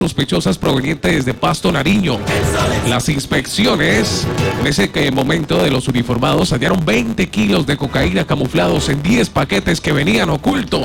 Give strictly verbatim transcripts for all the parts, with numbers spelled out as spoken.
sospechosas provenientes de Pasto, Nariño. Las inspecciones, en ese momento de los uniformados, hallaron veinte kilos de cocaína camuflados en diez paquetes que venían ocultos.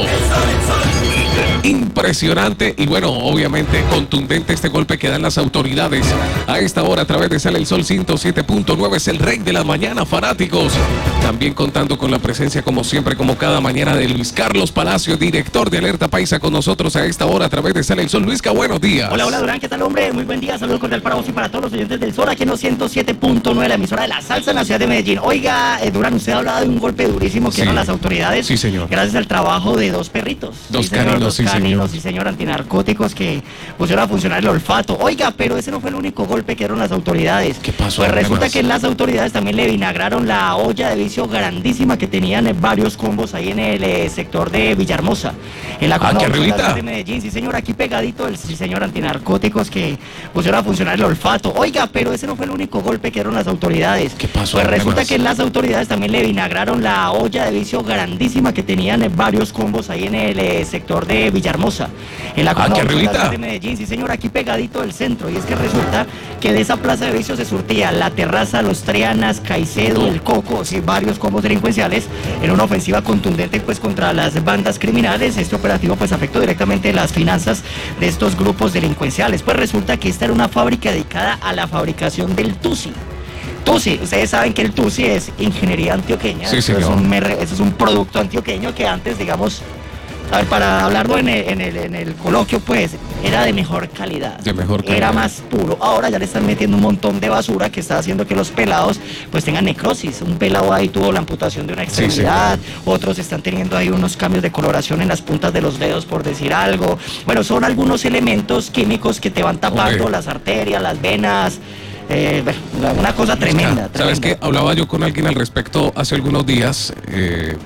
Impresionante y bueno, obviamente contundente este golpe que dan las autoridades a esta hora a través de Sale el Sol ciento siete punto nueve. Es el rey de la mañana, fanáticos. También contando con la presencia, como siempre, como cada mañana, de Luis Carlos Palacio, director de Alerta Paisa, con nosotros a esta hora a través de Sale el Sol. Luisca, buenos días. Hola, hola Durán, ¿qué tal, hombre? Muy buen día, saludos cordial para vos y para todos los oyentes del Sol, aquí en los ciento siete punto nueve, la emisora de la salsa en la ciudad de Medellín. Oiga, eh, Durán, usted ha hablado de un golpe durísimo que sí. dieron las autoridades. Sí, señor. Gracias al trabajo de dos perritos. Dos sí, señor, caninos, dos sí, caninos, señor. Sí, señor, antinarcóticos que pusieron a funcionar el olfato. Oiga, pero ese no fue el único golpe que dieron las autoridades. ¿Qué pasó? Pues resulta Además, que las autoridades también le vinagraron la olla de vicio grandísima que tenían en varios combos ahí en el eh, sector de Villahermosa, en la Ah, ¿qué arribita? de Medellín. Sí, señor, aquí pegadito el sí, señor, antinarcóticos que pusieron a funcionar el olfato. Oiga, pero ese no fue el único golpe que dieron las autoridades. ¿Qué pasó? Pues resulta Además, que las autoridades también le vinagraron la olla de vicio grandísima que tenían en varios combos ahí en el eh, sector de Villahermosa, en la Ah, ¿qué arribita? de Medellín. Sí, señor, aquí pegadito del centro. Y es que resulta que de esa plaza de vicio se surtía La Terraza, Los Trianas, Caicedo, El Coco, sí, varios combos delincuenciales en una ofensiva contundente pues contra las bandas criminales. Este operativo pues afectó directamente las finanzas de estos grupos delincuenciales. Pues resulta que esta era una fábrica dedicada a la fabricación del tusi. Tusi, ustedes saben que el tusi es ingeniería antioqueña. Sí, eso, es señor. un, eso es un producto antioqueño que antes, digamos, a ver, para hablarlo en el, en, el, en el coloquio, pues, era de mejor calidad. De mejor calidad. Era más puro. Ahora ya le están metiendo un montón de basura que está haciendo que los pelados, pues, tengan necrosis. Un pelado ahí tuvo la amputación de una extremidad. Sí, sí. Otros están teniendo ahí unos cambios de coloración en las puntas de los dedos, por decir algo. Bueno, son algunos elementos químicos que te van tapando okay. las arterias, las venas. Eh, una cosa tremenda. ¿Sabes tremenda. qué? Hablaba yo con alguien al respecto hace algunos días eh,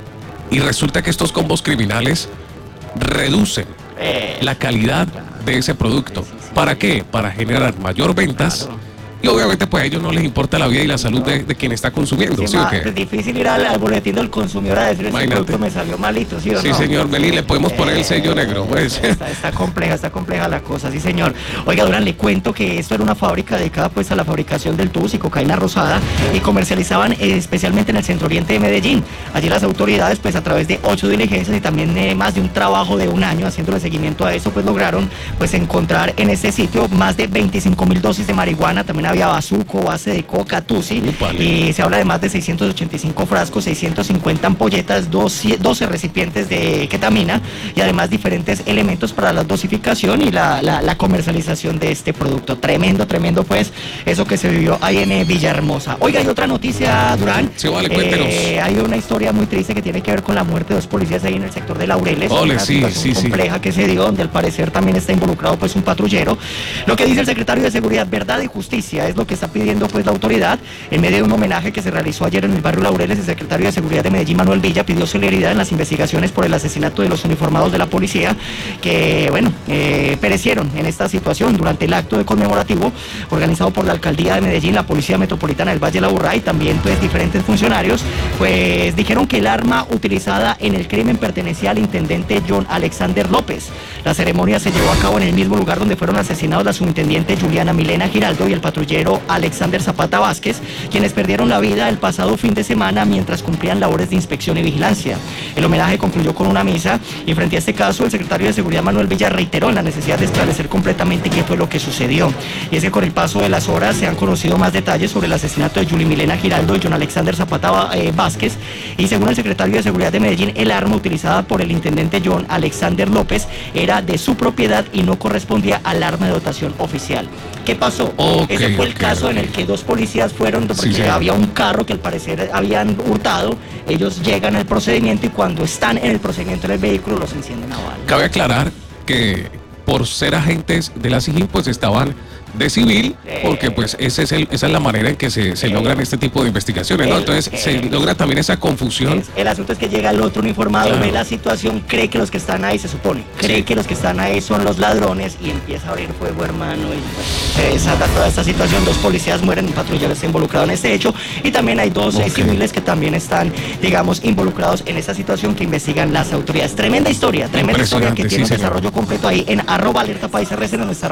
y resulta que estos combos criminales reducen eh, la calidad claro. de ese producto. Sí, sí, sí. ¿Para qué? Para generar mayor ventas. Claro. Y obviamente pues a ellos no les importa la vida y la salud de, de quien está consumiendo, ¿sí, ¿sí o qué? Es difícil ir al, al boletín del consumidor a decir este producto me salió malito, ¿sí o sí, no? Sí, señor, Meli, le podemos eh, poner el sello negro, pues. Está, está compleja, está compleja la cosa, sí, señor. Oiga, Durán, le cuento que esto era una fábrica dedicada pues a la fabricación del tus y cocaína rosada y comercializaban eh, especialmente en el centro oriente de Medellín. Allí las autoridades pues a través de ocho diligencias y también eh, más de un trabajo de un año haciéndole seguimiento a eso, pues lograron pues encontrar en este sitio más de veinticinco mil dosis de marihuana, también había bazuco, base de coca, tusi, vale. Y se habla de más de seiscientos ochenta y cinco frascos, seiscientas cincuenta ampolletas, doce recipientes de ketamina y además diferentes elementos para la dosificación y la, la, la comercialización de este producto. Tremendo, tremendo pues eso que se vivió ahí en eh, Villahermosa. Oiga, hay otra noticia, Durán. Sí, vale, cuéntenos. Eh, hay una historia muy triste que tiene que ver con la muerte de dos policías ahí en el sector de Laureles. Ole, una sí, situación sí, compleja sí. que se dio, donde al parecer también está involucrado pues un patrullero. Lo que dice el secretario de Seguridad, Verdad y Justicia es lo que está pidiendo pues la autoridad en medio de un homenaje que se realizó ayer en el barrio Laureles. El secretario de Seguridad de Medellín, Manuel Villa, pidió celeridad en las investigaciones por el asesinato de los uniformados de la policía que, bueno, eh, perecieron en esta situación durante el acto de conmemorativo organizado por la Alcaldía de Medellín, la Policía Metropolitana del Valle de la Aburrá y también pues diferentes funcionarios, pues dijeron que el arma utilizada en el crimen pertenecía al intendente John Alexander López. La ceremonia se llevó a cabo en el mismo lugar donde fueron asesinados la subintendente Juliana Milena Giraldo y el patrullero Alexander Zapata Vázquez, quienes perdieron la vida el pasado fin de semana mientras cumplían labores de inspección y vigilancia. El homenaje concluyó con una misa y frente a este caso el secretario de Seguridad, Manuel Villa, reiteró la necesidad de esclarecer completamente qué fue lo que sucedió. Y es que con el paso de las horas se han conocido más detalles sobre el asesinato de Julie Milena Giraldo y John Alexander Zapata eh, Vázquez, y según el secretario de Seguridad de Medellín, el arma utilizada por el intendente John Alexander López era de su propiedad y no correspondía al arma de dotación oficial. ¿Qué pasó? Okay, Ese fue el okay, caso okay. en el que dos policías fueron, porque sí, sí. había un carro que al parecer habían hurtado, ellos llegan al procedimiento y cuando están en el procedimiento del vehículo los encienden a bala. Cabe aclarar que por ser agentes de la SIJIN pues estaban de civil, porque pues ese es el, esa es la manera en que se, se logran este tipo de investigaciones, ¿no? Entonces se logra también esa confusión. El asunto es que llega el otro uniformado, claro. Ve la situación, cree que los que están ahí, se supone, cree sí. que los que están ahí son los ladrones y empieza a abrir fuego, hermano, y se desata toda esta situación. Dos policías mueren, un patrullero está involucrado en este hecho y también hay dos okay. eh, civiles que también están, digamos, involucrados en esta situación que investigan las autoridades. Tremenda historia, tremenda historia que tiene sí, un desarrollo completo ahí en arroba alerta país R C en nuestra